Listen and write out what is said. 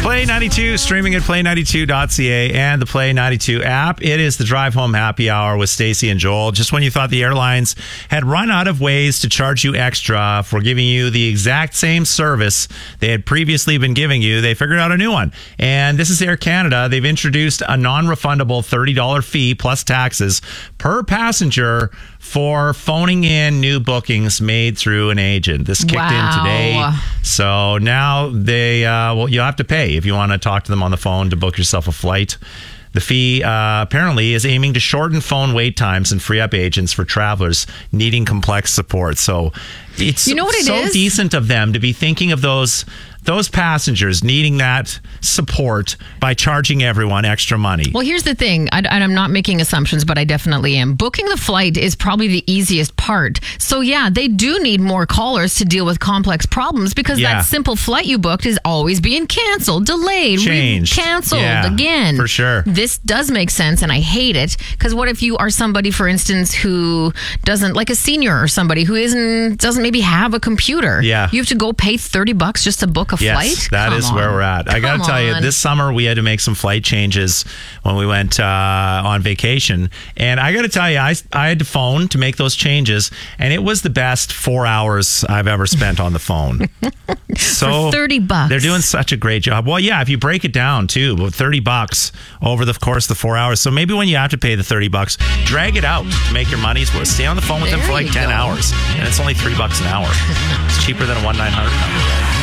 Play 92, streaming at play92.ca and the Play 92 app. It is the Drive Home Happy Hour with Stacey and Joel. Just when you thought the airlines had run out of ways to charge you extra for giving you the exact same service they had previously been giving you, they figured out a new one. And this is Air Canada. They've introduced a non-refundable $30 fee plus taxes per passenger for phoning in new bookings made through an agent. This kicked in today. So now you'll have to pay if you want to talk to them on the phone to book yourself a flight. The fee apparently is aiming to shorten phone wait times and free up agents for travelers needing complex support. So it's so decent of them to be thinking of those passengers needing that support by charging everyone extra money. Well, here's the thing. I'm not making assumptions, but I definitely am. Booking the flight is probably the easiest part. So, yeah, they do need more callers to deal with complex problems because that simple flight you booked is always being canceled, delayed, changed, canceled again. For sure. This does make sense, and I hate it because what if you are somebody, for instance, who doesn't, like a senior or somebody who doesn't maybe have a computer? Yeah. You have to go pay $30 just to book a flight? Yes, that is where we're at. I got to tell you, this summer we had to make some flight changes when we went on vacation. And I got to tell you, I had to phone to make those changes. And it was the best 4 hours I've ever spent on the phone. So for $30. They're doing such a great job. Well, yeah, if you break it down too, about $30 over the course of the 4 hours. So maybe when you have to pay the $30, drag it out to make your money's worth. Stay on the phone with them for like 10 hours. And it's only $3 an hour. It's cheaper than a 1-900 number.